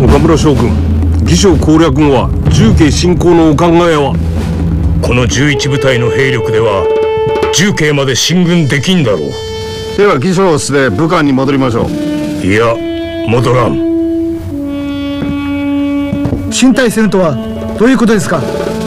岡村将軍、義将攻略後は重慶侵攻のお考えは？ この11部隊の兵力では重慶まで進軍できんだろう。 では義将を捨て武漢に戻りましょう。 いや、戻らん。 新体制とはどういうことですか？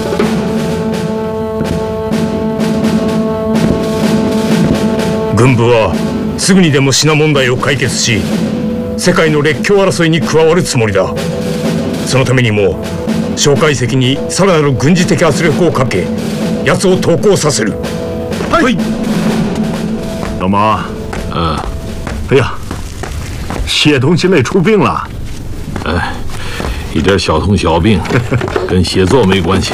軍部はすぐにでもシナ問題を解決し、世界の列強争いに加わるつもりだ。そのためにも蒋介石にさらなる軍事的圧力をかけ、奴を投降させる。 はい。 老妈，哎呀，谢同现在出病了。 哎，一点小痛小病，跟写作没关系。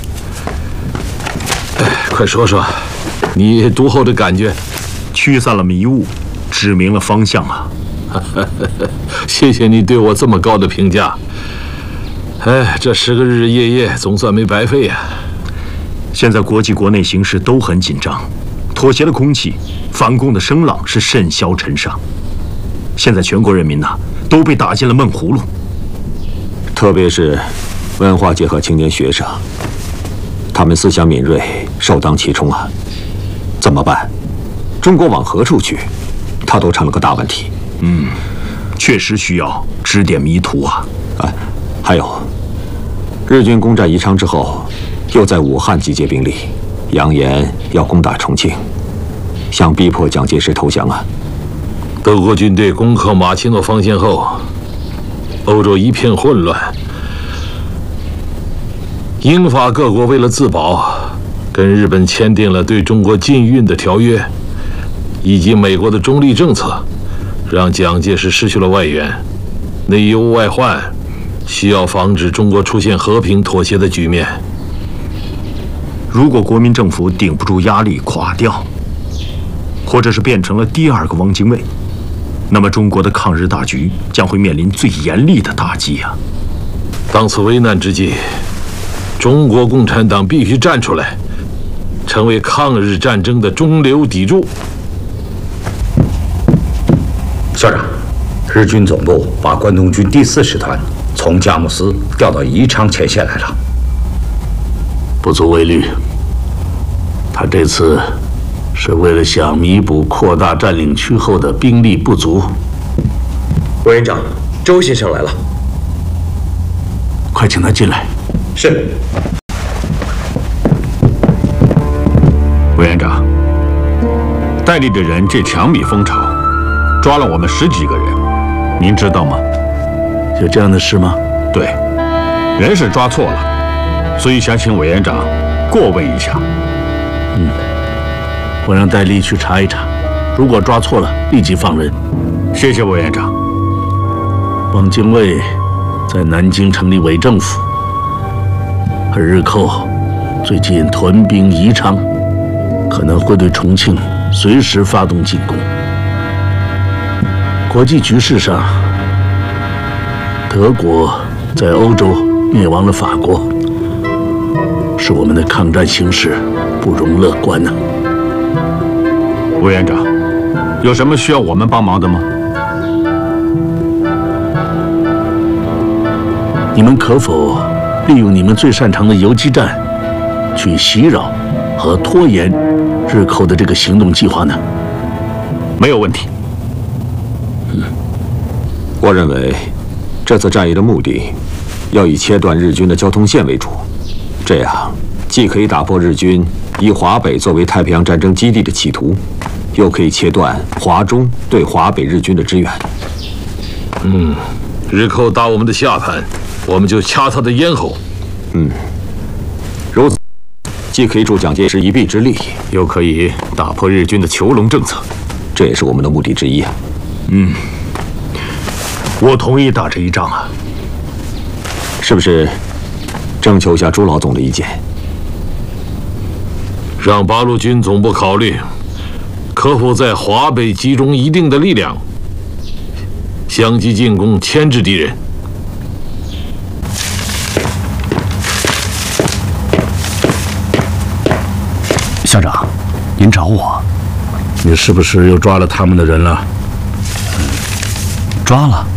哎，快说说，你读后的感觉？ 驱散了迷雾，指明了方向啊！ 谢谢你对我这么高的评价。哎，这10个日日夜夜总算没白费呀。 现在国际国内形势都很紧张，妥协的空气，反共的声浪是甚嚣尘上。现在全国人民呐，都被打进了闷葫芦。 特别是文化界和青年学生，他们思想敏锐，首当其冲啊！怎么办？中国往何处去？它都成了个大问题。 确实需要指点迷途啊！ 还有，日军攻占宜昌之后，又在武汉集结兵力，扬言要攻打重庆，想逼迫蒋介石投降啊！ 德国军队攻克马奇诺防线后，欧洲一片混乱。英法各国为了自保，跟日本签订了对中国禁运的条约，以及美国的中立政策，让蒋介石失去了外援，内忧外患，需要防止中国出现和平妥协的局面。 如果国民政府顶不住压力垮掉，或者是变成了第2个汪精卫，那么中国的抗日大局将会面临最严厉的打击啊！ 当此危难之际，中国共产党必须站出来，成为抗日战争的中流砥柱。 校长，日军总部把关东军第4师团从佳木斯调到宜昌前线来了。 不足为虑，他这次是为了想弥补扩大占领区后的兵力不足。 委员长，周先生来了， 快请他进来。 是。 委员长，戴笠的人借抢米风潮，抓了我们10几个人，您知道吗？ 有这样的事吗？ 对，人是抓错了，所以想请委员长过问一下。 我让戴笠去查一查，如果抓错了，立即放人。 谢谢委员长。 汪精卫在南京成立伪政府，而日寇最近屯兵宜昌，可能会对重庆随时发动进攻。国际局势上，德国在欧洲灭亡了法国，使我们的抗战形势不容乐观呐。 委员长，有什么需要我们帮忙的吗？ 你们可否利用你们最擅长的游击战，去袭扰和拖延日寇的这个行动计划呢？ 没有问题。 我认为，这次战役的目的，要以切断日军的交通线为主，这样既可以打破日军以华北作为太平洋战争基地的企图，又可以切断华中对华北日军的支援。 日寇打我们的下盘，我们就掐他的咽喉。 如此，既可以助蒋介石一臂之力， 又可以打破日军的囚笼政策， 这也是我们的目的之一啊。 我同意打这一仗啊。 是不是征求一下朱老总的意见？ 让八路军总部考虑，可否在华北集中一定的力量，相继进攻，牵制敌人。 校长，您找我？ 你是不是又抓了他们的人了？ 抓了。